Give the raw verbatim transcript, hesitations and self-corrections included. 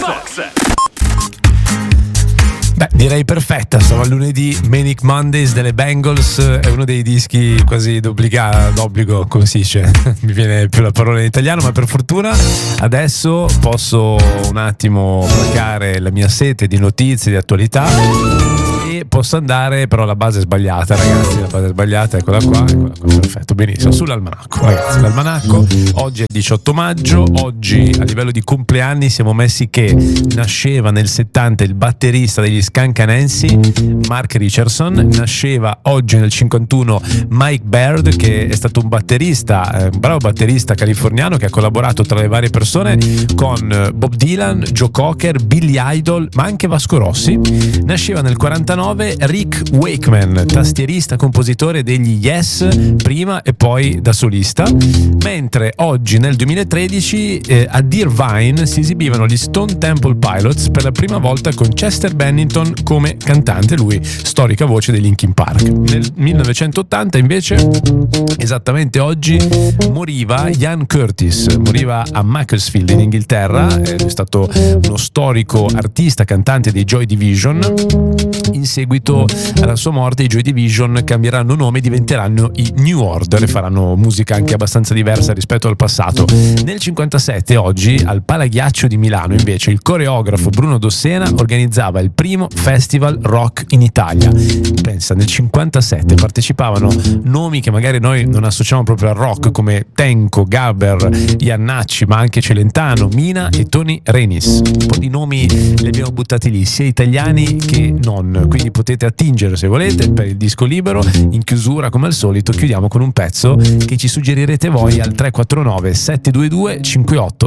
Beh, direi perfetta, stavo al lunedì. Manic Mondays delle Bangles è uno dei dischi quasi d'obbliga, d'obbligo, come si dice? Mi viene più la parola in italiano, ma per fortuna adesso posso un attimo placare la mia sete di notizie, di attualità, e posso andare, però la base è sbagliata, ragazzi, la base è sbagliata, eccola qua, eccola qua, perfetto, benissimo, sull'almanacco, ragazzi, l'almanacco, oggi è diciotto maggio, oggi a livello di compleanni siamo messi che nasceva nel settanta il batterista degli Skunk Anansi, Mark Richardson, nasceva oggi nel cinquantuno Mike Baird, che è stato un batterista, eh, un bravo batterista californiano che ha collaborato tra le varie persone con Bob Dylan, Joe Cocker, Billy Idol, ma anche Vasco Rossi. Nasceva nel quarantanove Rick Wakeman, tastierista, compositore degli Yes prima e poi da solista, mentre oggi nel duemilatredici eh, a Deer Vine si esibivano gli Stone Temple Pilots per la prima volta con Chester Bennington come cantante, lui storica voce dei Linkin Park. Nel millenovecentottanta invece, esattamente oggi, moriva Ian Curtis, moriva a Macclesfield in Inghilterra, è stato uno storico artista, cantante dei Joy Division. In seguito alla sua morte i Joy Division cambieranno nome e diventeranno i New Order e faranno musica anche abbastanza diversa rispetto al passato. Nel cinquantasette, oggi, al Palaghiaccio di Milano, invece, il coreografo Bruno Dossena organizzava il primo festival rock in Italia. Pensa, nel cinquantasette partecipavano nomi che magari noi non associamo proprio al rock, come Tenco, Gabber, Iannacci, ma anche Celentano, Mina e Tony Renis. Un po' di nomi li abbiamo buttati lì, sia italiani che non, quindi potete attingere se volete per il disco libero. In chiusura, come al solito, chiudiamo con un pezzo che ci suggerirete voi al tre quattro nove sette due due cinque otto